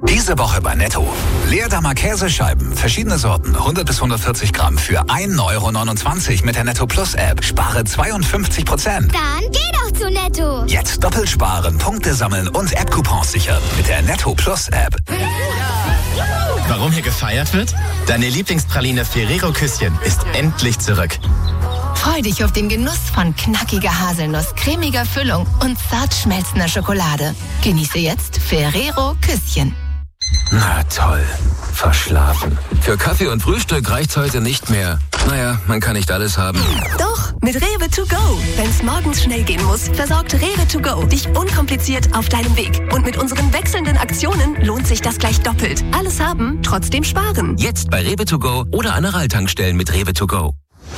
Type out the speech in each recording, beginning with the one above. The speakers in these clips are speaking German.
Diese Woche bei Netto. Leerdammer Käsescheiben, verschiedene Sorten, 100 bis 140 Gramm für 1,29 € mit der Netto Plus App. Spare 52%. Dann geh doch zu Netto. Jetzt doppelt sparen, Punkte sammeln und App-Coupons sichern mit der Netto Plus App. Warum hier gefeiert wird? Deine Lieblingspraline Ferrero Küsschen ist endlich zurück. Freu dich auf den Genuss von knackiger Haselnuss, cremiger Füllung und zart schmelzender Schokolade. Genieße jetzt Ferrero Küsschen. Na toll, verschlafen. Für Kaffee und Frühstück reicht's heute nicht mehr. Naja, man kann nicht alles haben. Doch, mit Rewe to go. Wenn's morgens schnell gehen muss, versorgt Rewe to go dich unkompliziert auf deinem Weg. Und mit unseren wechselnden Aktionen lohnt sich das gleich doppelt. Alles haben, trotzdem sparen. Jetzt bei Rewe to go oder an Aral-Tankstellen mit Rewe to go.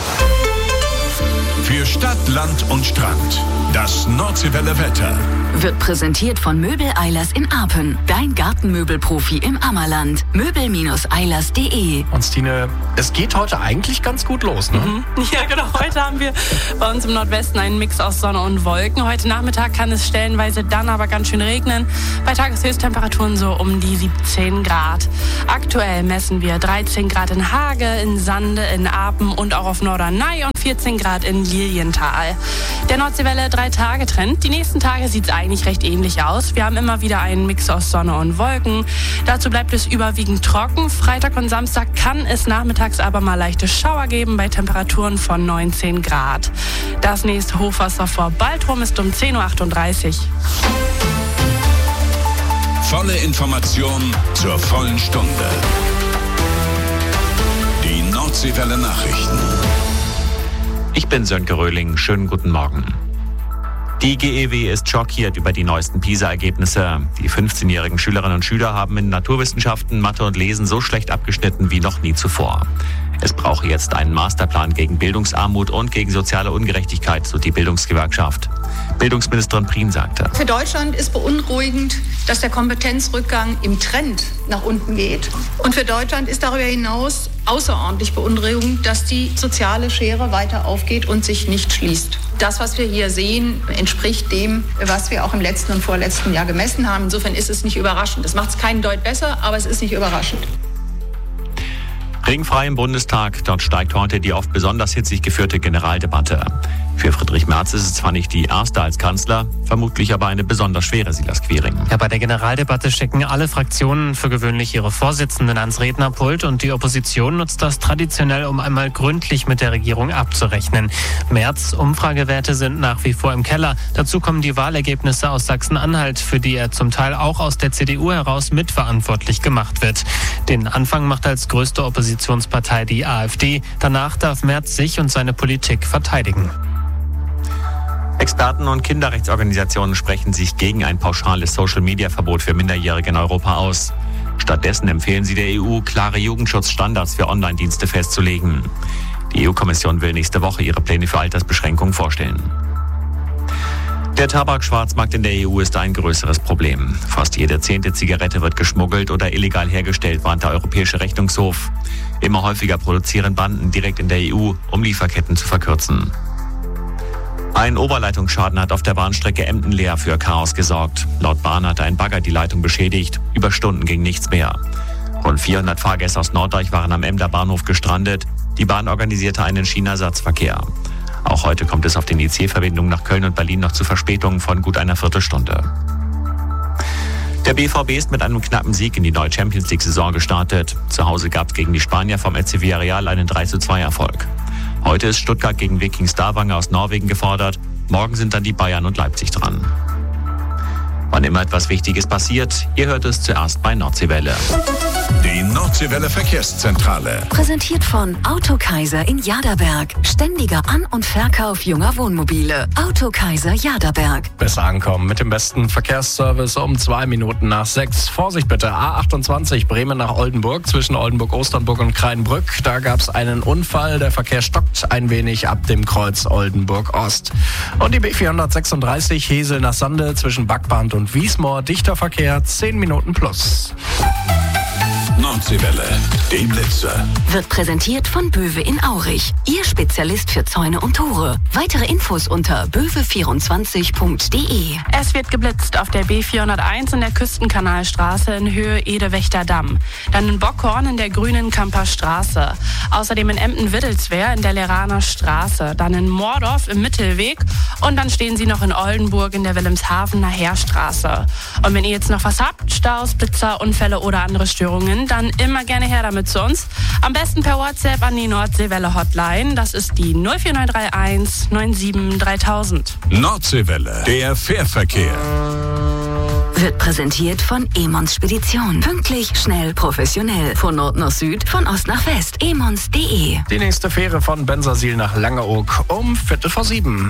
Für Stadt, Land und Strand. Das Nordseewelle Wetter. Wird präsentiert von Möbel Eilers in Apen. Dein Gartenmöbelprofi im Ammerland. Möbel-eilers.de. Und Stine, es geht heute eigentlich ganz gut los, ne? Ja, genau. Heute haben wir bei uns im Nordwesten einen Mix aus Sonne und Wolken. Heute Nachmittag kann es stellenweise dann aber ganz schön regnen. Bei Tageshöchsttemperaturen so um die 17 Grad. Aktuell messen wir 13 Grad in Hage, in Sande, in Apen und auch auf Norderney und 14 Grad in Lilienthal. Der Nordseewelle 3-Tage-Trend. Die nächsten Tage sieht es eigentlich recht ähnlich aus. Wir haben immer wieder einen Mix aus Sonne und Wolken. Dazu bleibt es überwiegend trocken. Freitag und Samstag kann es nachmittags aber mal leichte Schauer geben bei Temperaturen von 19 Grad. Das nächste Hochwasser vor Baltrum ist um 10.38 Uhr. Volle Information zur vollen Stunde. Die Nordseewelle Nachrichten. Ich bin Sönke Röhling. Schönen guten Morgen. Die GEW ist schockiert über die neuesten PISA-Ergebnisse. Die 15-jährigen Schülerinnen und Schüler haben in Naturwissenschaften, Mathe und Lesen so schlecht abgeschnitten wie noch nie zuvor. Es brauche jetzt einen Masterplan gegen Bildungsarmut und gegen soziale Ungerechtigkeit, so die Bildungsgewerkschaft. Bildungsministerin Prien sagte: Für Deutschland ist beunruhigend, dass der Kompetenzrückgang im Trend nach unten geht. Und für Deutschland ist darüber hinaus außerordentlich beunruhigend, dass die soziale Schere weiter aufgeht und sich nicht schließt. Das, was wir hier sehen, entspricht dem, was wir auch im letzten und vorletzten Jahr gemessen haben. Insofern ist es nicht überraschend. Das macht es keinen Deut besser, aber es ist nicht überraschend. Regenfrei im Bundestag. Dort steigt heute die oft besonders hitzig geführte Generaldebatte. Für Friedrich Merz ist es zwar nicht die erste als Kanzler, vermutlich aber eine besonders schwere, Silas Quiring. Ja, bei der Generaldebatte stecken alle Fraktionen für gewöhnlich ihre Vorsitzenden ans Rednerpult und die Opposition nutzt das traditionell, um einmal gründlich mit der Regierung abzurechnen. Merz, Umfragewerte sind nach wie vor im Keller. Dazu kommen die Wahlergebnisse aus Sachsen-Anhalt, für die er zum Teil auch aus der CDU heraus mitverantwortlich gemacht wird. Den Anfang macht als größte Oppositionspartei die AfD. Danach darf Merz sich und seine Politik verteidigen. Experten und Kinderrechtsorganisationen sprechen sich gegen ein pauschales Social-Media-Verbot für Minderjährige in Europa aus. Stattdessen empfehlen sie der EU, klare Jugendschutzstandards für Online-Dienste festzulegen. Die EU-Kommission will nächste Woche ihre Pläne für Altersbeschränkungen vorstellen. Der Tabakschwarzmarkt in der EU ist ein größeres Problem. Fast jede 10. Zigarette wird geschmuggelt oder illegal hergestellt, warnt der Europäische Rechnungshof. Immer häufiger produzieren Banden direkt in der EU, um Lieferketten zu verkürzen. Ein Oberleitungsschaden hat auf der Bahnstrecke Emden-Leer für Chaos gesorgt. Laut Bahn hatte ein Bagger die Leitung beschädigt. Über Stunden ging nichts mehr. Rund 400 Fahrgäste aus Norddeich waren am Emder Bahnhof gestrandet. Die Bahn organisierte einen Schienenersatzverkehr. Auch heute kommt es auf den IC-Verbindungen nach Köln und Berlin noch zu Verspätungen von gut einer Viertelstunde. Der BVB ist mit einem knappen Sieg in die neue Champions-League-Saison gestartet. Zu Hause gab es gegen die Spanier vom FC Villarreal einen 3:2-Erfolg. Heute ist Stuttgart gegen Viking Stavanger aus Norwegen gefordert. Morgen sind dann die Bayern und Leipzig dran. Wann immer etwas Wichtiges passiert, ihr hört es zuerst bei Nordseewelle. Die Nordseewelle Verkehrszentrale. Präsentiert von Autokaiser in Jaderberg. Ständiger An- und Verkauf junger Wohnmobile. Autokaiser Jaderberg. Besser ankommen mit dem besten Verkehrsservice um 2 Minuten nach 6. Vorsicht bitte, A28 Bremen nach Oldenburg zwischen Oldenburg-Osternburg und Kreinbrück. Da gab es einen Unfall, der Verkehr stockt ein wenig ab dem Kreuz Oldenburg-Ost. Und die B436 Hesel nach Sande zwischen Backband und Wiesmoor. Dichter Verkehr, 10 Minuten plus. Nordseewelle, dem Blitzer. Wird präsentiert von Böwe in Aurich. Ihr Spezialist für Zäune und Tore. Weitere Infos unter böwe24.de. Es wird geblitzt auf der B401 in der Küstenkanalstraße in Höhe Ede-Wächter Damm. Dann in Bockhorn in der Grünen Kamper Straße. Außerdem in Emden-Wittelswehr in der Leraner Straße. Dann in Moordorf im Mittelweg. Und dann stehen sie noch in Oldenburg in der Wilhelmshavener Heerstraße. Und wenn ihr jetzt noch was habt, Staus, Blitzer, Unfälle oder andere Störungen, dann immer gerne her damit zu uns. Am besten per WhatsApp an die Nordseewelle Hotline. Das ist die 04931 97 3000. Nordseewelle, der Fährverkehr. Wird präsentiert von Emons Spedition. Pünktlich, schnell, professionell. Von Nord nach Süd, von Ost nach West. emons.de. Die nächste Fähre von Bensersiel nach Langeoog um 6:45.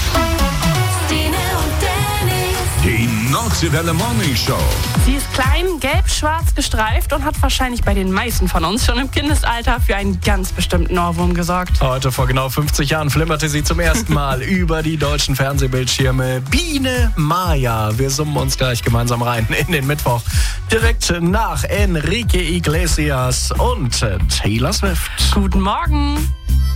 Die Nordseewelle Morning Show. Sie ist klein, gelb-schwarz gestreift und hat wahrscheinlich bei den meisten von uns schon im Kindesalter für einen ganz bestimmten Ohrwurm gesorgt. Heute vor genau 50 Jahren flimmerte sie zum ersten Mal über die deutschen Fernsehbildschirme. Biene Maya. Wir summen uns gleich gemeinsam rein in den Mittwoch. Direkt nach Enrique Iglesias und Taylor Swift. Guten Morgen.